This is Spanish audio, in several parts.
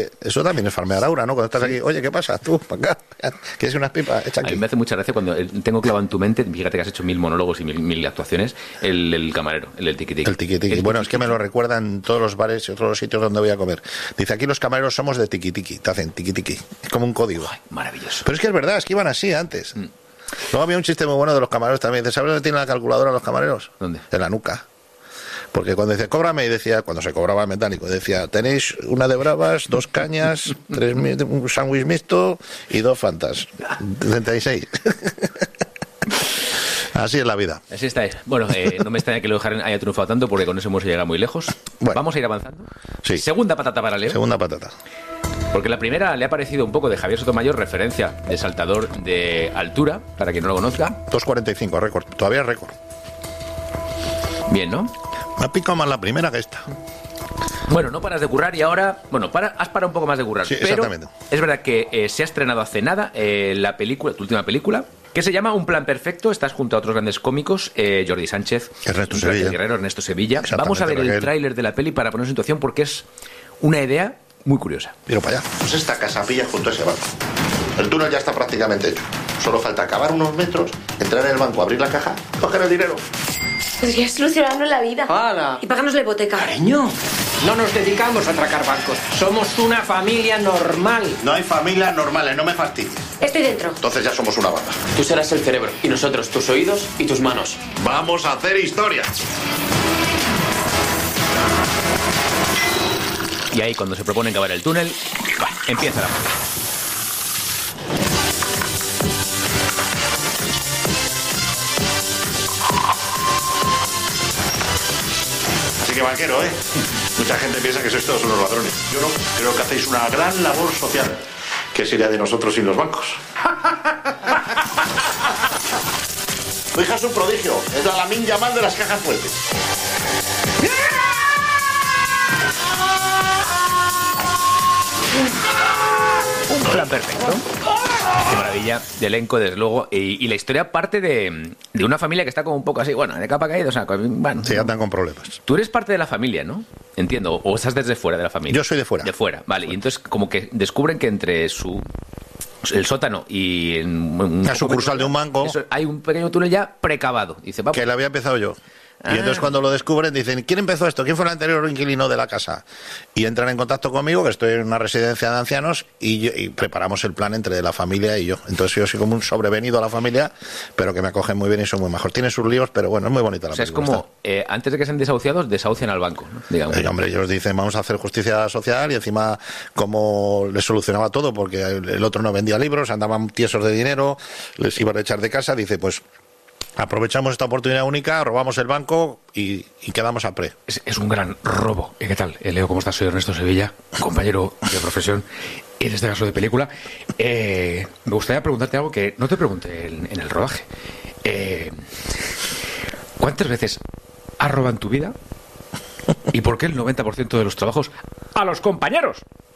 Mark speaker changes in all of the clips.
Speaker 1: Eso también es farmear aura, ¿no? Cuando estás aquí, oye, ¿qué pasa? Tú, para acá, ¿quieres unas pipas? Echa
Speaker 2: A
Speaker 1: aquí.
Speaker 2: mí me hace mucha gracia cuando tengo clavado en tu mente, fíjate que has hecho 1000 monólogos y mil actuaciones, el camarero, el tiki-tiki.
Speaker 1: El tiki-tiki. Bueno, es que me lo recuerdan en todos los bares y todos los sitios donde voy a comer. Dice, aquí los camareros somos de tiki-tiki, te hacen tiki-tiki. Es como un código.
Speaker 2: Ay, maravilloso.
Speaker 1: Pero es que es verdad, es que iban así antes. Luego había un chiste muy bueno de los camareros también. Dice, ¿sabes dónde tienen la calculadora los camareros?
Speaker 2: ¿Dónde?
Speaker 1: En la nuca. Porque cuando decía, cóbrame, y decía, cuando se cobraba el metálico, decía, tenéis una de bravas, 2 cañas, un sándwich mixto y 2 fantas. 36. Así es la vida.
Speaker 2: Así está. Bueno, no me extraña que lo haya triunfado tanto porque con eso hemos llegado muy lejos.
Speaker 1: Bueno.
Speaker 2: Vamos a ir avanzando.
Speaker 1: Sí.
Speaker 2: Segunda patata para Leo.
Speaker 1: Segunda patata.
Speaker 2: Porque la primera le ha parecido un poco de Javier Sotomayor, referencia de saltador de altura, para quien no lo conozca.
Speaker 1: 2.45, récord. Todavía es récord.
Speaker 2: Bien, ¿no?
Speaker 1: Me ha picado más la primera que esta.
Speaker 2: Bueno, no paras de currar y ahora... Bueno, has parado un poco más de currar.
Speaker 1: Sí,
Speaker 2: pero
Speaker 1: exactamente.
Speaker 2: es verdad que se ha estrenado hace nada la película, tu última película, que se llama Un plan perfecto. Estás junto a otros grandes cómicos, Jordi Sánchez,
Speaker 1: Ernesto
Speaker 2: Raquel
Speaker 1: Sevilla.
Speaker 2: Guerrero, Ernesto Sevilla.
Speaker 1: Exactamente,
Speaker 2: Vamos a ver el
Speaker 1: Raquel.
Speaker 2: tráiler de la peli para ponernos en situación porque es una idea muy curiosa.
Speaker 1: Miro para allá. Pues esta casa pilla junto a ese banco. El túnel ya está prácticamente hecho. Solo falta acabar unos metros, entrar en el banco, abrir la caja, coger el dinero.
Speaker 3: Podría solucionarnos la vida.
Speaker 4: ¡Hala!
Speaker 3: Y pagarnos la hipoteca.
Speaker 4: Cariño, no nos dedicamos a atracar bancos. Somos una familia normal.
Speaker 1: No hay familias normales, no me fastidies.
Speaker 3: Estoy dentro.
Speaker 1: Entonces ya somos una banda.
Speaker 5: Tú serás el cerebro y nosotros tus oídos y tus manos.
Speaker 1: Vamos a hacer historia.
Speaker 2: Y ahí, cuando se proponen cavar el túnel, empieza la movida.
Speaker 1: Así que banquero, ¿eh? Mucha gente piensa que sois todos unos ladrones. Yo no, creo que hacéis una gran labor social. ¿Qué sería de nosotros sin los bancos? Tu hija es un prodigio. Es la Lamine Yamal de las cajas fuertes.
Speaker 2: Un plan perfecto. Qué maravilla de elenco, desde luego. Y la historia parte de una familia que está como un poco así, bueno, de capa caída. O sea, bueno,
Speaker 1: Sí, andan con problemas.
Speaker 2: tú eres parte de la familia, ¿no? Entiendo. O estás desde fuera de la familia.
Speaker 1: Yo soy de fuera.
Speaker 2: De fuera, vale. Y entonces como que descubren que entre el sótano y
Speaker 1: La sucursal de un banco.
Speaker 2: hay un pequeño túnel ya precavado. Dice, vamos.
Speaker 1: Que lo había empezado yo. Y entonces cuando lo descubren dicen, ¿quién empezó esto? ¿Quién fue el anterior inquilino de la casa? Y entran en contacto conmigo, que estoy en una residencia de ancianos, y preparamos el plan entre la familia y yo. Entonces yo soy como un sobrevenido a la familia, pero que me acogen muy bien y son muy majos. Tiene sus líos, pero bueno, es muy bonita la
Speaker 2: O sea, es
Speaker 1: película,
Speaker 2: como, antes de que sean desahuciados, desahucian al banco, ¿no? Digamos.
Speaker 1: Hombre, ellos dicen, vamos a hacer justicia social, y encima como les solucionaba todo, porque el otro no vendía libros, andaban tiesos de dinero, les iban a echar de casa, dice, pues aprovechamos esta oportunidad única, robamos el banco y quedamos a pre.
Speaker 2: Es un gran robo. ¿Qué tal? Leo, ¿cómo estás? Soy Ernesto Sevilla, compañero de profesión, en este caso de película. Me gustaría preguntarte algo que no te pregunté en el rodaje. ¿Cuántas veces has robado en tu vida? ¿Y por qué el 90% de los trabajos a los compañeros?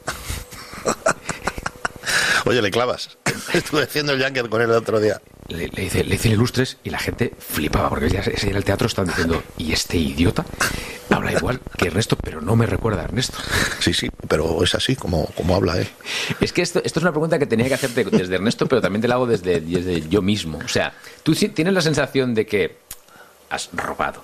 Speaker 1: Oye, le clavas. Estuve haciendo el Junket con él el otro día.
Speaker 2: Le hice ilustres y la gente flipaba porque ese día en el teatro estaban diciendo, ¿y este idiota habla igual que Ernesto, pero no me recuerda a Ernesto?
Speaker 1: Sí, pero es así como habla él.
Speaker 2: Es que esto es una pregunta que tenía que hacerte desde Ernesto, pero también te la hago desde yo mismo. O sea, tú sí tienes la sensación de que has robado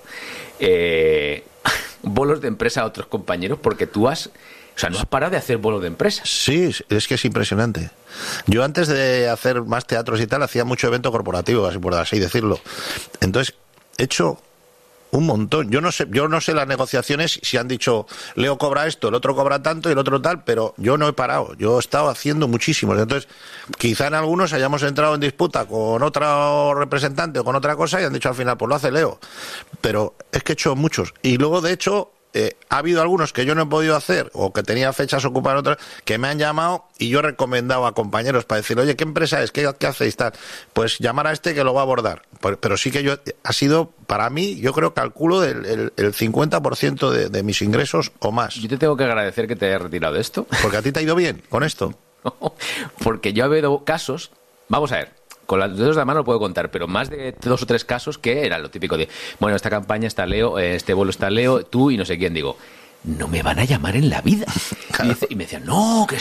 Speaker 2: bolos de empresa a otros compañeros porque tú no has parado de hacer bolos de empresa.
Speaker 1: Sí, es que es impresionante. Yo antes de hacer más teatros y tal, hacía mucho evento corporativo, así por así decirlo. Entonces, he hecho un montón. Yo no sé las negociaciones, si han dicho, Leo cobra esto, el otro cobra tanto y el otro tal, pero yo no he parado. Yo he estado haciendo muchísimos. Entonces, quizá en algunos hayamos entrado en disputa con otro representante o con otra cosa y han dicho al final, pues lo hace Leo. Pero es que he hecho muchos. Y luego, de hecho, ha habido algunos que yo no he podido hacer o que tenía fechas ocupadas en otras que me han llamado y yo he recomendado a compañeros para decir, oye, ¿qué empresa es? ¿Qué hacéis? Tal? Pues llamar a este que lo va a abordar. Pero sí que ha sido, para mí, yo creo, calculo el 50% de mis ingresos o más.
Speaker 2: Yo te tengo que agradecer que te hayas retirado de esto.
Speaker 1: Porque a ti te ha ido bien con esto.
Speaker 2: Porque yo he habido casos, vamos a ver, con los dedos de la mano lo puedo contar, pero más de 2 o 3 casos que era lo típico de, bueno, esta campaña está Leo, este bolo está Leo, tú y no sé quién. Digo, no me van a llamar en la vida. Y me decían, no, que